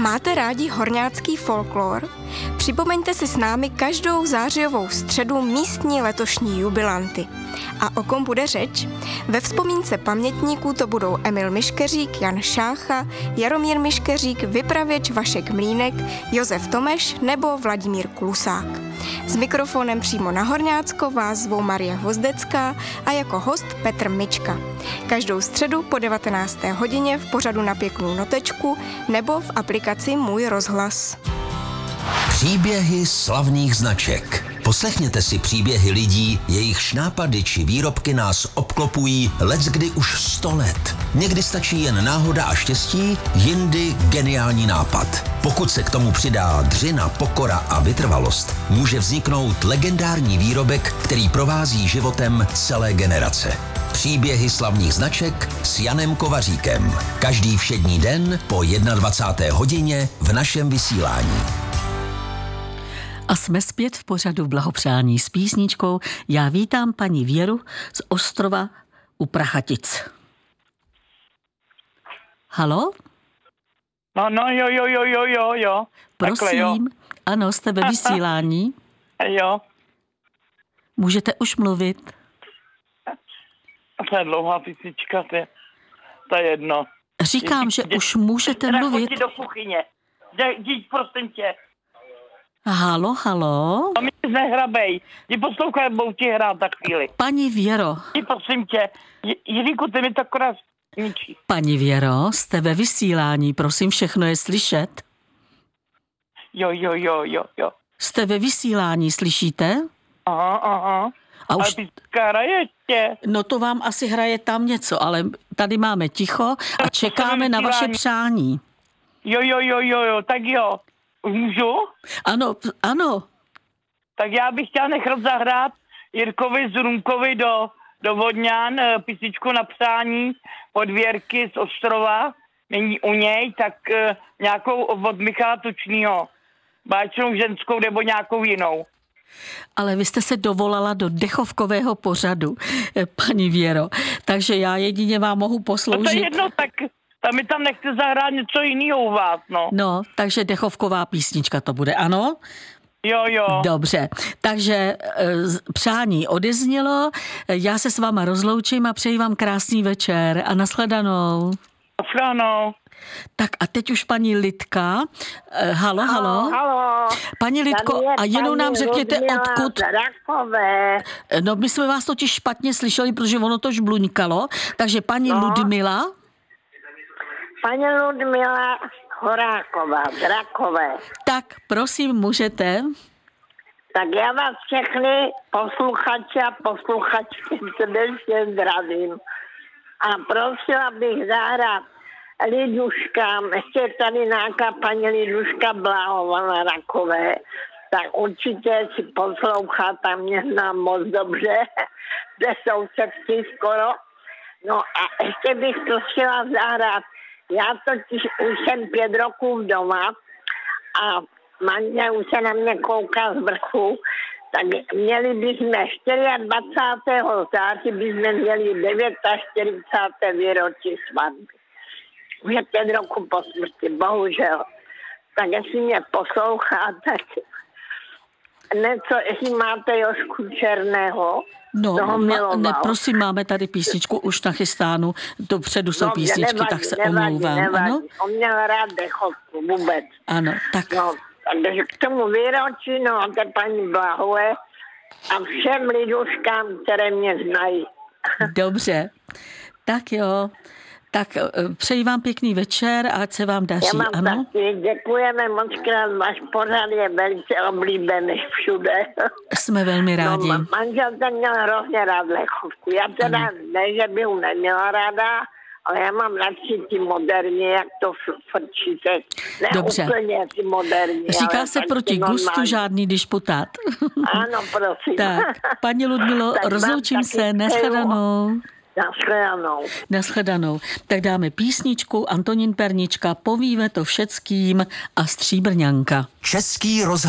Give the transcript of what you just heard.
Máte rádi horňácký folklor? Připomeňte si s námi každou zářijovou středu místní letošní jubilanty. A o kom bude řeč? Ve vzpomínce pamětníků to budou Emil Miškeřík, Jan Šácha, Jaromír Miškeřík, vypravěč Vašek Mlýnek, Josef Tomeš nebo Vladimír Klusák. S mikrofonem přímo na Horňácko vás zvou Marie Hvozdecká a jako host Petr Mička. Každou středu po 19. hodině v pořadu Na pěknou notečku nebo v aplikaci Můj rozhlas. Příběhy slavných značek. Poslechněte si příběhy lidí, jejichž nápady či výrobky nás obklopují leckdy už 100 let. Někdy stačí jen náhoda a štěstí, jindy geniální nápad. Pokud se k tomu přidá dřina, pokora a vytrvalost, může vzniknout legendární výrobek, který provází životem celé generace. Příběhy slavných značek s Janem Kovaříkem. Každý všední den po 21. hodině v našem vysílání. A jsme zpět v pořadu Blahopřání s písničkou. Já vítám paní Věru z Ostrova u Prachatic. Halo? No, jo. Prosím, takhle, jo. Ano, jste ve vysílání. Jo. Můžete už mluvit? To je dlouhá písnička, to je jedno. Říkám, že už můžete mluvit. Jdi do kuchyně. Jdi, prosím tě. Halo. A mě nehrabej. Jdi poslouchaj, budou ti hrát za chvíli. Paní Věro. Jdi, prosím tě. Jiříku, ty mi to akorát ničí. Paní Věro, jste ve vysílání, prosím, všechno je slyšet? Jo. Jste ve vysílání, slyšíte? Aha. A už... Ale písnička hraje ještě. No to vám asi hraje tam něco, ale tady máme ticho a čekáme na vaše přání. Jo, tak jo. Už můžu? Ano. Tak já bych chtěla nechat zahrát Jirkovi Zrunkovi do Vodňan písničku na přání od Věrky z Ostrova. Není u něj, tak nějakou od Michala Tučnýho. Báječnou ženskou nebo nějakou jinou. Ale vy jste se dovolala do dechovkového pořadu, paní Věro. Takže já jedině vám mohu posloužit. No to je jedno, tak mi tam nechce zahrát něco jiného u vás, no. No, takže dechovková písnička to bude, ano? Jo. Dobře, takže přání odeznělo, já se s váma rozloučím a přeji vám krásný večer a nashledanou. Nashledanou. Tak a teď už paní Lidka. Halo. Paní Lidko, a jenom nám řekněte, odkud... Rakové. No, my jsme vás totiž špatně slyšeli, protože ono to žbluňkalo. Takže paní Ludmila... Paní Ludmila Horáková z Rakové. Tak, prosím, můžete. Tak já vás všechny posluchače a posluchačky srdečně zdravím. A prosila bych zahrát Liduškám, ještě tady nějaká paní Liduška Bláhová na Rakové, tak určitě si poslouchá, tam mě znám moc dobře, ze sousedství skoro. No a ještě bych to chtěla zahrát. Já totiž už jsem 5 roků doma a manžel už se na mě kouká z vrchu, tak měli bychom 24. září bychom měli 49. výročí svatby. Už je 5 roků po smrti, bohužel. Tak jestli mě posloucháte, něco, jestli máte Jožku Černého, No, ne, prosím, máme tady písničku už nachystánu, dopředu jsou písničky, nevadí, tak se omlouvám. Ano? On měl rád dechovku, vůbec. Ano, tak. No, takže k tomu výročí, no, a té paní Blahové a všem liduškám, které mě znají. Dobře, tak jo. Tak přeji vám pěkný večer a ať se vám daří, já vám ano? Taky, děkujeme moc krát, váš pořad je velice oblíbený všude. Jsme velmi rádi. No, manžel ten měl hrozně rád dechovku. Já teda ne, že bych ho neměla ráda, ale já mám radši ty moderní, jak to frčí teď. Ne dobře. Úplně ty moderní. Říká se proti gustu žádný disputát. Ano, prosím. Tak, paní Ludmilo, rozloučím se, nashledanou. Nashledanou. Tak dáme písničku Antonín Pernička, povíme to všeckým a Stříbrňanka. Český rozhlas.